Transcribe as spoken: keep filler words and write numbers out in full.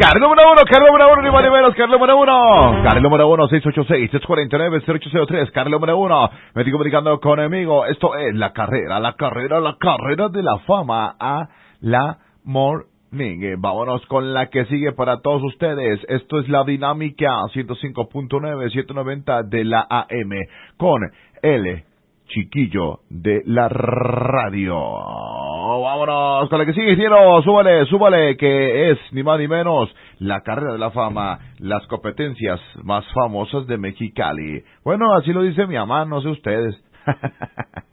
Carril número uno, carril número uno, ni más ni menos, carril número uno. Carril número uno, seis ocho seis, tres cuatro nueve, cero ocho cero tres. Carril número uno. Me estoy comunicando con el amigo. Esto es la carrera, la carrera, la carrera de la fama a la morning. Eh, vámonos con la que sigue para todos ustedes. Esto es la dinámica ciento cinco punto nueve, ciento noventa de la A M con el chiquillo de la radio. Vámonos con la que sigue, ingeniero. Súbale, súbale, que es ni más ni menos la carrera de la fama, las competencias más famosas de Mexicali. Bueno, así lo dice mi mamá, no sé ustedes.